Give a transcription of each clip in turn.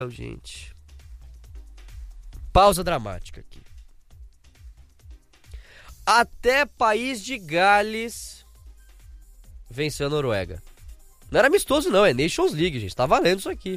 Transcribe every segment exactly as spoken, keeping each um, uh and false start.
Gente. Pausa dramática aqui. Até País de Gales venceu a Noruega. Não era amistoso não, é Nations League, gente. Tá valendo isso aqui.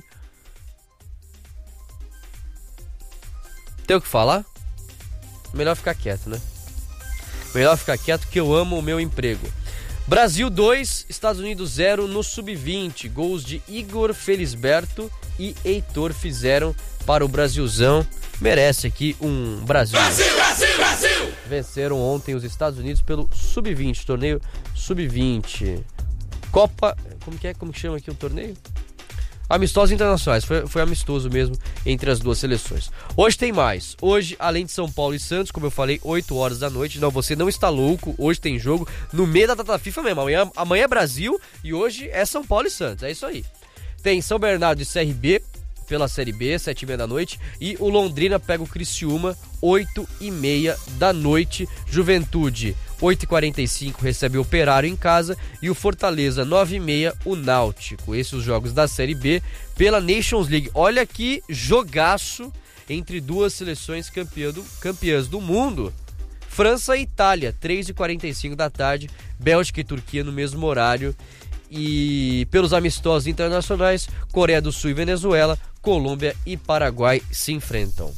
Tem o que falar? Melhor ficar quieto, né? Melhor ficar quieto que eu amo o meu emprego. Brasil dois, Estados Unidos zero no sub vinte. Gols de Igor Felisberto e Heitor fizeram para o Brasilzão. Merece aqui um Brasil. Brasil, Brasil, Brasil! Venceram ontem os Estados Unidos pelo sub vinte, torneio sub vinte. Copa, como que é? Como que chama aqui o torneio? Amistosos internacionais, foi, foi amistoso mesmo entre as duas seleções. Hoje tem mais, hoje além de São Paulo e Santos, como eu falei, oito horas da noite. Não, você não está louco, hoje tem jogo no meio da data FIFA mesmo. Amanhã, amanhã é Brasil e hoje é São Paulo e Santos, é isso aí. Tem São Bernardo e C R B pela Série B, sete e meia da noite. E o Londrina pega o Criciúma, oito e meia da noite. Juventude, oito e quarenta e cinco, recebe o Operário em casa. E o Fortaleza, nove e meia, o Náutico. Esses os jogos da Série B pela Nations League. Olha que jogaço entre duas seleções campeã do, campeãs do mundo. França e Itália, três e quarenta e cinco da tarde. Bélgica e Turquia no mesmo horário. E pelos amistosos internacionais, Coreia do Sul e Venezuela, Colômbia e Paraguai se enfrentam.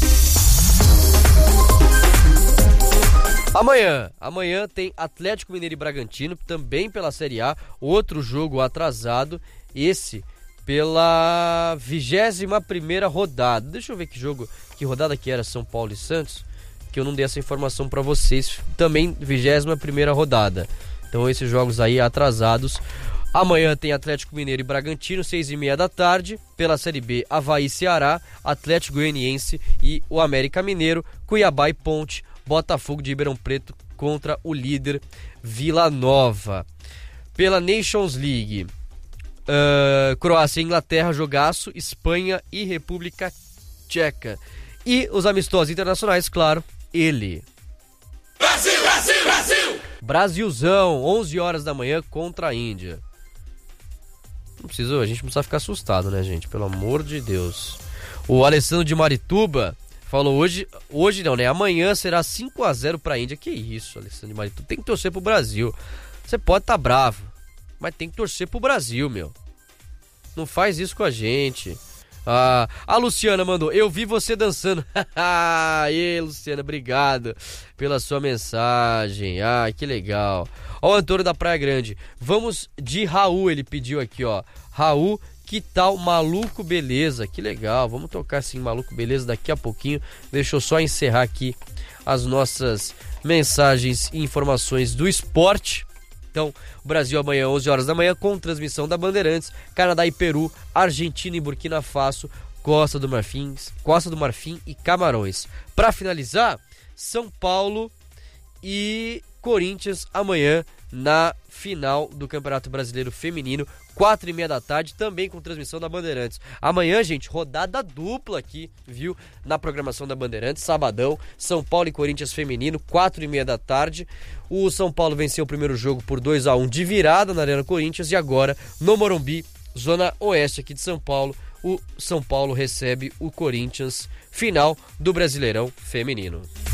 Amanhã, amanhã tem Atlético Mineiro e Bragantino, também pela Série A, outro jogo atrasado, esse pela vigésima primeira rodada. Deixa eu ver que jogo, que rodada que era São Paulo e Santos, que eu não dei essa informação para vocês. Também vigésima primeira rodada. Então esses jogos aí atrasados. Amanhã tem Atlético Mineiro e Bragantino, seis e meia da tarde. Pela Série B, Avaí e Ceará, Atlético Goianiense e o América Mineiro, Cuiabá e Ponte, Botafogo de Ribeirão Preto contra o líder Vila Nova. Pela Nations League, uh, Croácia e Inglaterra, jogaço, Espanha e República Tcheca. E os amistosos internacionais, claro, ele. Brasil, Brasil, Brasil! Brasilzão, onze horas da manhã contra a Índia. Não precisa, a gente não precisa ficar assustado, né, gente? Pelo amor de Deus. O Alessandro de Marituba falou hoje, hoje não, né? Amanhã será cinco a zero pra Índia. Que isso, Alessandro de Marituba? Tem que torcer pro Brasil. Você pode estar tá bravo, mas tem que torcer pro Brasil, meu. Não faz isso com a gente. Ah, a Luciana mandou, eu vi você dançando. Aê, Luciana, obrigado pela sua mensagem. Ah, que legal. Ó, o Antônio da Praia Grande, vamos de Raul, ele pediu aqui, ó. Raul, que tal Maluco Beleza? Que legal, vamos tocar assim Maluco Beleza daqui a pouquinho. Deixa eu só encerrar aqui as nossas mensagens e informações do esporte. Então, o Brasil amanhã, onze horas da manhã, com transmissão da Bandeirantes, Canadá e Peru, Argentina e Burkina Faso, Costa do Marfim, Costa do Marfim e Camarões. Para finalizar, São Paulo e Corinthians amanhã na final do Campeonato Brasileiro Feminino, quatro e meia da tarde, também com transmissão da Bandeirantes. Amanhã, gente, rodada dupla aqui, viu? Na programação da Bandeirantes, sabadão, São Paulo e Corinthians Feminino, quatro e meia da tarde. O São Paulo venceu o primeiro jogo por dois a um de virada na Arena Corinthians e agora, no Morumbi, zona oeste aqui de São Paulo, o São Paulo recebe o Corinthians, final do Brasileirão Feminino.